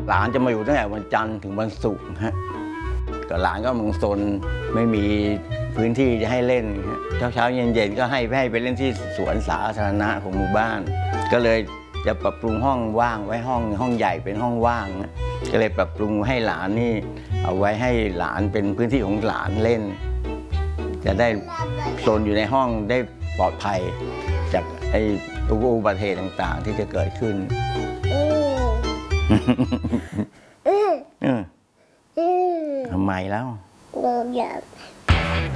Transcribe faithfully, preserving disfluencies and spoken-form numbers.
หลานจะมาอยู่ตั้งแต่วันจันทร์ถึงวันศุกร์ฮะก็หลานก็มังซนไม่มีพื้นที่จะให้เล่นเช้าเช้าเย็นเย็นก็ให้ให้ไปเล่นที่สวนสาธารณะของหมู่บ้านก็เลยจะปรับปรุงห้องว่างไว้ห้องห้องใหญ่เป็นห้องว่างก็เลยปรับปรุงให้หลานนี่เอาไว้ให้หลานเป็นพื้นที่ของหลานเล่นจะได้โซนอยู่ในห้องได้ปลอดภัยจากไอ้อุบัติเหตุต่างๆที่จะเกิดขึ้นทำไมแล้ว